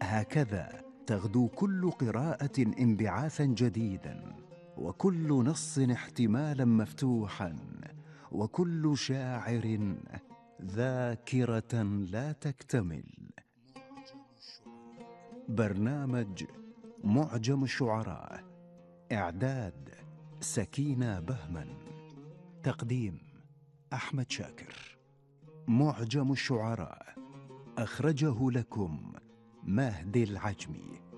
هكذا تغدو كل قراءة انبعاثا جديدا، وكل نص احتمالا مفتوحا، وكل شاعر ذاكرة لا تكتمل. برنامج معجم الشعراء، إعداد سكينة بهمن، تقديم أحمد شاكر. معجم الشعراء أخرجه لكم مهدي العجمي.